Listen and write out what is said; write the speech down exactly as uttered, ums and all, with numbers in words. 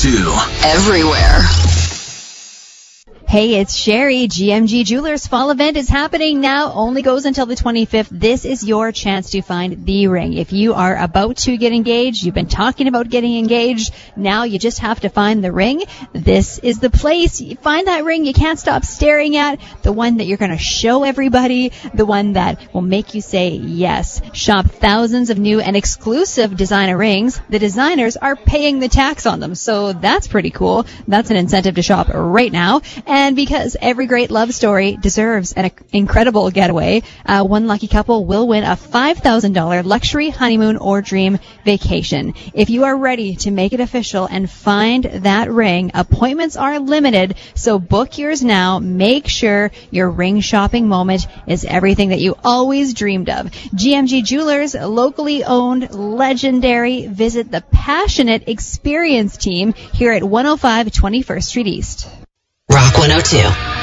two. Everywhere. Hey, it's Sherry. G M G Jewelers Fall Event is happening now. Only goes until the twenty-fifth. This is your chance to find the ring. If you are about to get engaged, you've been talking about getting engaged, now you just have to find the ring. This is the place. You find that ring you can't stop staring at, the one that you're going to show everybody, the one that will make you say yes. Shop thousands of new and exclusive designer rings. The designers are paying the tax on them, so that's pretty cool. That's an incentive to shop right now. And because every great love story deserves an incredible getaway, uh, one lucky couple will win a five thousand dollars luxury honeymoon or dream vacation. If you are ready to make it official and find that ring, appointments are limited, so book yours now. Make sure your ring shopping moment is everything that you always dreamed of. G M G Jewelers, locally owned, legendary. Visit the passionate experience team here at one oh five twenty-first Street East. Rock one oh two.